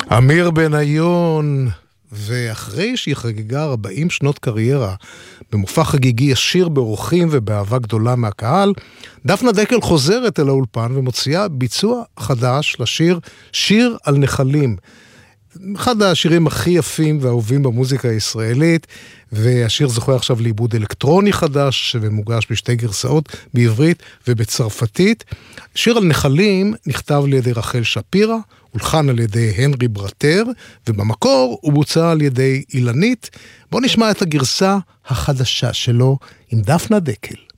אמיר בניון, ואחרי שהיא חגגה 40 שנות קריירה, במופע חגיגי ישיר באורחים ובאהבה גדולה מהקהל, דפנה דקל חוזרת אל האולפן ומוציאה ביצוע חדש לשיר שיר על נחלים. אחד השירים הכי יפים ואהובים במוזיקה הישראלית, והשיר זוכה עכשיו לעיבוד אלקטרוני חדש, ומוגש בשתי גרסאות, בעברית ובצרפתית. שיר על נחלים נכתב על ידי רחל שפירא, הולחן על ידי הנרי ברטר, ובמקור הוא בוצע על ידי אילנית. בואו נשמע את הגרסה החדשה שלו עם דפנה דקל.